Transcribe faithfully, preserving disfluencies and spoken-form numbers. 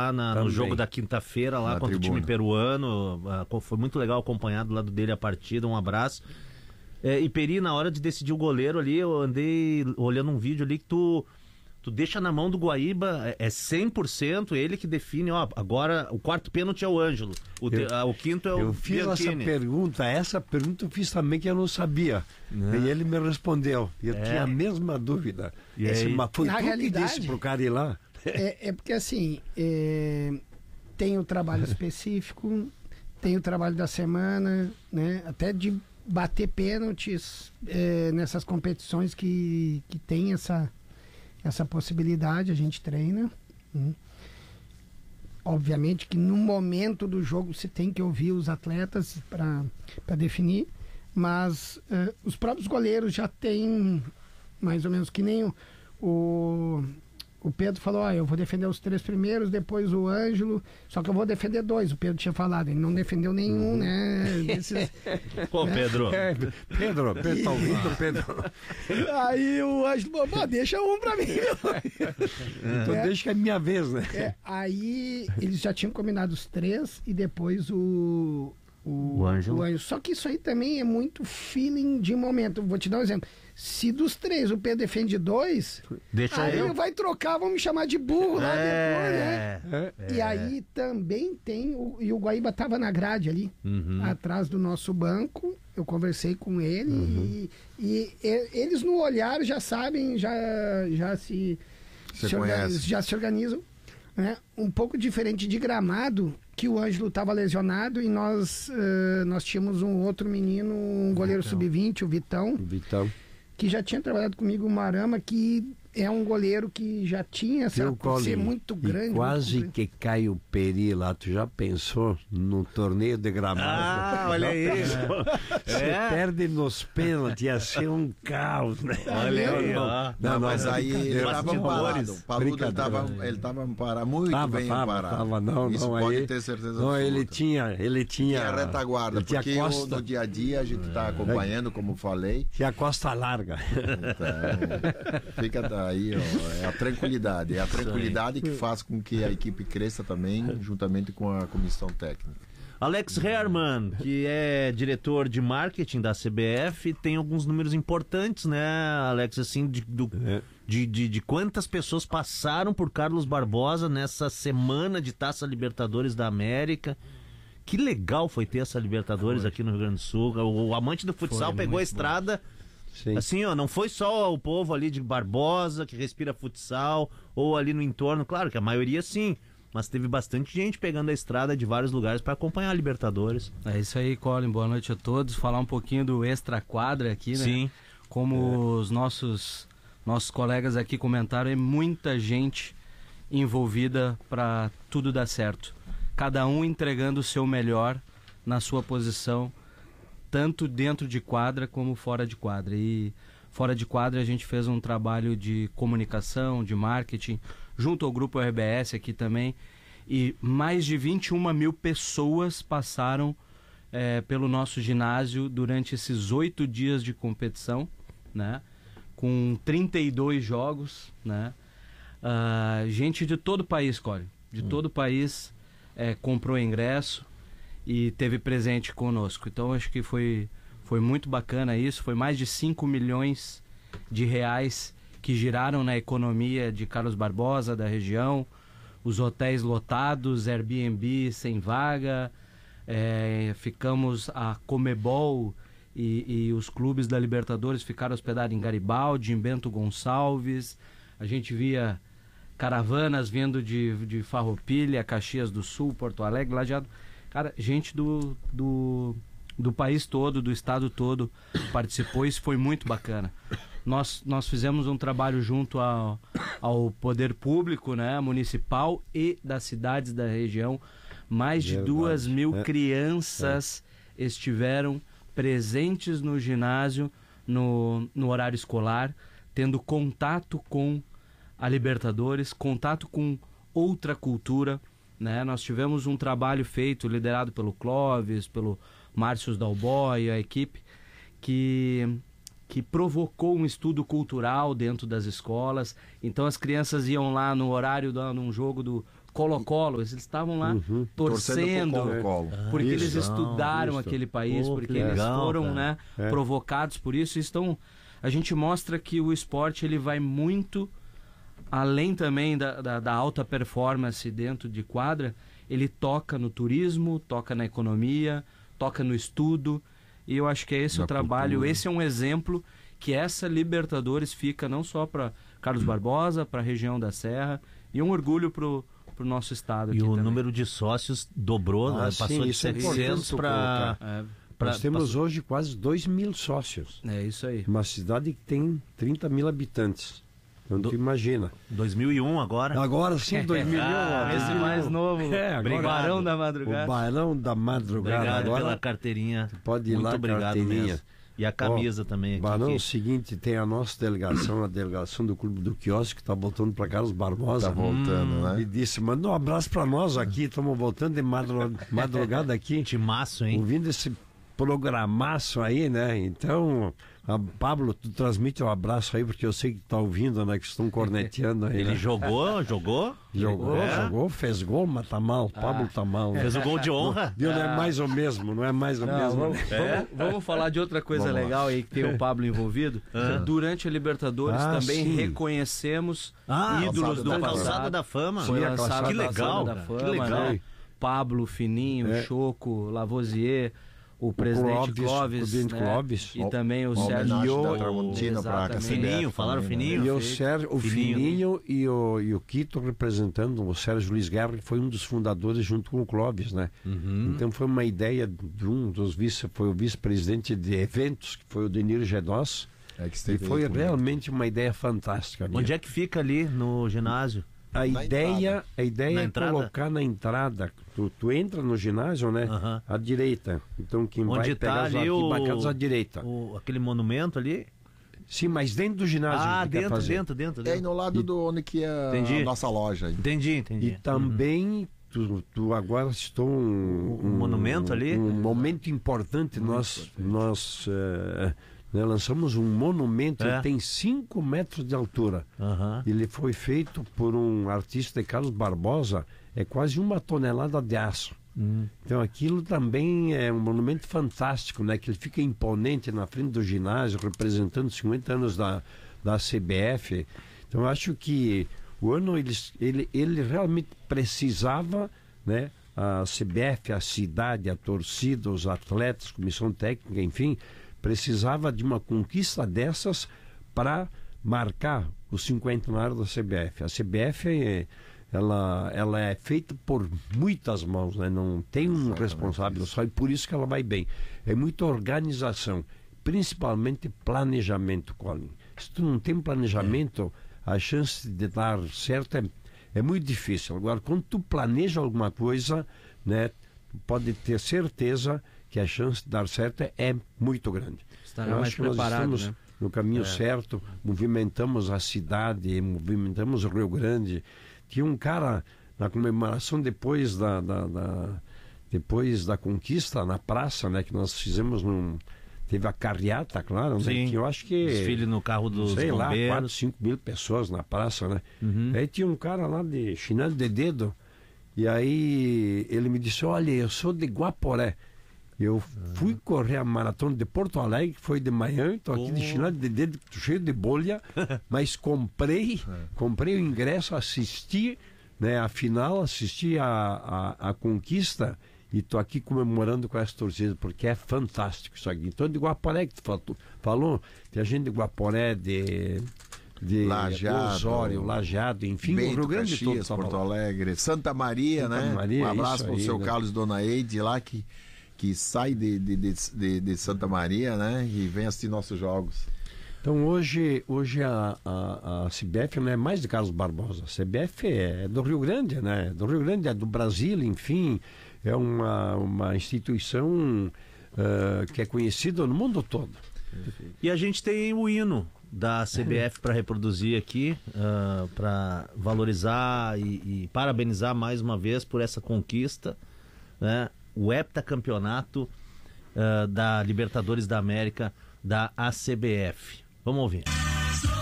lá na, no jogo da quinta-feira, lá na contra tribuna. O time peruano. Uh, foi muito legal acompanhar do lado dele a partida. Um abraço. É, e Peri, na hora de decidir o goleiro ali, eu andei olhando um vídeo ali que tu, tu deixa na mão do Guaíba, é, é cem por cento ele que define, ó, agora o quarto pênalti é o Ângelo, o, te, a, o quinto é o Eu fiz Bianchini. Essa pergunta, essa pergunta eu fiz também que eu não sabia, né? E ele me respondeu, eu é. tinha a mesma dúvida. E Esse, mas foi na tu realidade, que disse pro cara ir lá? É, é porque assim, é, tem o trabalho específico, tem o trabalho da semana, né, até de bater pênaltis é, nessas competições que, que tem essa, essa possibilidade, a gente treina. Hum. Obviamente que no momento do jogo você tem que ouvir os atletas para definir, mas uh, os próprios goleiros já têm mais ou menos que nem o, o O Pedro falou, ó, eu vou defender os três primeiros, depois o Ângelo, só que eu vou defender dois. O Pedro tinha falado, ele não defendeu nenhum, uhum. né? Desses, Pô, né? Pedro. É, Pedro, Pedro, tá ouvindo, Pedro. Aí o Ângelo falou, deixa um pra mim. Então é, deixa que é minha vez, né? É, aí eles já tinham combinado os três e depois o... O, o Ângelo. o Ângelo. Só que isso aí também é muito feeling de momento. Vou te dar um exemplo. Se dos três o Pedro defende dois, Deixa aí eu. ele vai trocar, vão me chamar de burro lá é, depois, né? É. E aí também tem, o, e o Guaíba tava na grade ali, uhum. atrás do nosso banco, eu conversei com ele uhum. e, e, e eles no olhar já sabem, já, já se, se organizam, já se organizam. Né? Um pouco diferente de Gramado, que o Ângelo estava lesionado e nós, uh, nós tínhamos um outro menino, um goleiro sub vinte, o Vitão, Vitão, que já tinha trabalhado comigo o Marama, que é um goleiro que já tinha essa por ser muito grande. Quase muito que cai o Peri lá, tu já pensou no torneio de Gramado? Ah, olha aí. Você é. perde nos pênaltis, ia ser um caos, né? Olha aí, ó. Não, não, mas aí ele estava parado. O Paludo ele estava parado, muito tava, bem tava, parado. Tava, não, Isso não, pode aí, ter certeza não, absoluta. ele tinha, ele tinha... Tinha retaguarda, tinha porque costa, no dia a dia a gente está acompanhando, como falei. Tinha a costa larga. Então, fica daí, ó, é a tranquilidade. É a tranquilidade que faz com que a equipe cresça também, juntamente com a comissão técnica. Alex Herman, que é diretor de marketing da C B F, tem alguns números importantes, né, Alex, assim, de, do, é. de, de, de quantas pessoas passaram por Carlos Barbosa nessa semana de Taça Libertadores da América. Que legal foi ter essa Libertadores foi. aqui no Rio Grande do Sul. O, o amante do futsal foi pegou a estrada... Bom. Sim. Assim, ó, não foi só o povo ali de Barbosa que respira futsal ou ali no entorno, claro que a maioria sim, mas teve bastante gente pegando a estrada de vários lugares para acompanhar a Libertadores. É isso aí, Colin, boa noite a todos. Falar um pouquinho do Extra Quadra aqui, né? Sim. Como é. os nossos, nossos colegas aqui comentaram, é muita gente envolvida para tudo dar certo. Cada um entregando o seu melhor na sua posição, tanto dentro de quadra como fora de quadra. E fora de quadra a gente fez um trabalho de comunicação, de marketing, junto ao Grupo R B S aqui também, e mais de vinte e uma mil pessoas passaram é, pelo nosso ginásio durante esses oito dias de competição, né? Com trinta e dois jogos, né? Uh, gente de todo o país, Cólio, de hum. todo o país é, comprou ingresso e teve presente conosco. Então acho que foi, foi muito bacana isso. Foi mais de cinco milhões de reais que giraram na economia de Carlos Barbosa, da região. Os hotéis lotados, Airbnb sem vaga. É, ficamos a Comebol e, e os clubes da Libertadores ficaram hospedados em Garibaldi, em Bento Gonçalves. A gente via caravanas vindo de, de Farroupilha, Caxias do Sul, Porto Alegre, Lajeado. Cara, gente do, do, do país todo, do estado todo participou, isso foi muito bacana. Nós, nós fizemos um trabalho junto ao, ao poder público, né, municipal e das cidades da região. Mais de Verdade. duas mil é. crianças é. estiveram presentes no ginásio, no, no horário escolar, tendo contato com a Libertadores, contato com outra cultura. Né? Nós tivemos um trabalho feito, liderado pelo Clóvis, pelo Márcio Dalboy, a equipe, que, que provocou um estudo cultural dentro das escolas. Então as crianças iam lá no horário de um jogo do Colo-Colo, eles estavam lá Uhum. torcendo, Torcendo pro Colo-Colo. porque Isso. eles estudaram Isso. aquele país, Pô, porque que eles legal, foram, cara. né, É. provocados por isso. Então, a gente mostra que o esporte ele vai muito além também da, da, da alta performance dentro de quadra. Ele toca no turismo, toca na economia, toca no estudo, e eu acho que é esse Na o trabalho. cultura. Esse é um exemplo que essa Libertadores fica não só para Carlos Barbosa, para a região da Serra, e um orgulho para o nosso estado. E aqui o também. número de sócios dobrou, Ah, né? sim, Passou de isso é setecentos importante para... É, Nós temos hoje quase dois mil sócios. é isso aí. Uma cidade que tem trinta mil habitantes. Então tu imagina. dois mil e um agora. Agora sim, dois mil e um. Ah, Esse mais novo, É, agora- o Barão da O Madrugada. Barão da Madrugada. Obrigado Agora pela carteirinha. pode ir Muito lá, obrigado carteirinha. mesmo. E a camisa também aqui. Barão, é o que- seguinte, tem a nossa delegação, a delegação do Clube do Quiosque, que está voltando para Carlos Barbosa. Tá voltando, E né? disse, manda um abraço para nós aqui, estamos voltando de madru- madrugada aqui, Timaço, hein? ouvindo esse programaço aí, né? Então, a Pablo, tu transmite um abraço aí, porque eu sei que tá ouvindo, né? Que estão corneteando aí, Ele né? jogou, jogou? Jogou, É. jogou, fez gol, mas tá mal. Pablo tá mal. né? Fez o gol de honra. Viu, não é mais o mesmo, não é mais o Não, mesmo. vamos, né? vamos- vamos falar de outra coisa Vamos lá. legal aí que tem o Pablo envolvido. Durante a Libertadores Ah, também sim. reconhecemos Ah, ídolos calçada do da da passado. calçada da fama. Foi Sim, a lançado calçada a que da legal, Calçada da cara. Fama, Que legal. né? Pablo, Fininho, É. Choco, Lavoisier, o presidente Clóvis, Clóvis, o presidente né? Clóvis. E também o Uma Sérgio homenagem da o- Tramontina pra exatamente. C B F Fininho, falaram também, né? Fininho. E o, Feito. Sérgio, o Fininho. Fininho e o, e o Quito representando, o Sérgio Luiz Guerra, que foi um dos fundadores junto com o Clóvis, né? Uhum. Então foi uma ideia de um dos vice, foi o vice-presidente de eventos, que foi o Denir Gedós, É que e esteve foi aí com- realmente uma ideia fantástica. ali. Onde é que fica ali no ginásio? A Na ideia, a ideia Na é entrada? colocar na entrada. Tu, tu entra no ginásio, né? Aham. À direita. Então quem Onde vai tá pegar as ali o- arquibancadas à direita. O, aquele monumento ali? Sim, mas dentro do ginásio. Ah, que tu quer dentro, fazer. dentro, dentro, É aí dentro. no lado do onde que é Entendi. a nossa loja. Entendi, entendi. E também, tu, tu agora estou um, Um monumento ali? Um momento importante. nós nós eh, né, lançamos um monumento, É. ele tem cinco metros de altura. Aham. Ele foi feito por um artista de Carlos Barbosa, é quase uma tonelada de aço. Hum. Então aquilo também é um monumento fantástico, né? Que ele fica imponente na frente do ginásio, representando cinquenta anos da, da C B F. Então eu acho que o ano ele, ele, ele realmente precisava, né? A C B F, a cidade, a torcida, os atletas, comissão técnica, enfim, precisava de uma conquista dessas para marcar o cinquentenário da C B F. A C B F é, ela, ela é feita por muitas mãos, né? Não tem um responsável só, e por isso que ela vai bem. É muita organização, principalmente planejamento, Colin. Se tu não tem planejamento, a chance de dar certo é, é muito difícil. Agora, quando tu planeja alguma coisa, né, tu pode ter certeza que a chance de dar certo é, é muito grande. Estará Eu mais acho que nós preparado, estamos né? no caminho certo, movimentamos a cidade, movimentamos o Rio Grande. Tinha um cara na comemoração depois da, da, da- depois da conquista na praça, né, que nós fizemos num, teve a carreata, claro, né, Sim. que eu acho que Desfile no carro dos sei lá, quatro, bombeiros. cinco mil pessoas na praça, né? Uhum. Aí tinha um cara lá de chinelo de dedo, e aí ele me disse, olha, eu sou de Guaporé. Eu fui correr a maratona de Porto Alegre, que foi de manhã, estou aqui de Oh. chinelo de dedo, cheio de bolha, mas comprei, comprei o ingresso, assisti, né, a final, assisti a, a, a conquista, e estou aqui comemorando com essa torcida, porque é fantástico isso aqui. Então, de Guaporé que tu falou, falou, tem a gente de Guaporé, de, de Lajeado, Osório, Lajeado, enfim, o Bento, Rio Grande todo. Caxias, tava Porto lá. Alegre, Santa Maria, Santa né? Maria, um abraço isso para o aí, seu né? Carlos e Dona Eide lá, que, que sai de, de, de, de, de Santa Maria, né? E vem assistir nossos jogos. Então hoje, hoje a, a, a C B F não é mais de Carlos Barbosa, a C B F é do Rio Grande, né? Do Rio Grande, é do Brasil, enfim, é uma, uma instituição uh, que é conhecida no mundo todo. E a gente tem o hino da C B F para reproduzir aqui, para valorizar e, e parabenizar mais uma vez por essa conquista, né? O heptacampeonato uh, da Libertadores da América da A C B F. Vamos ouvir.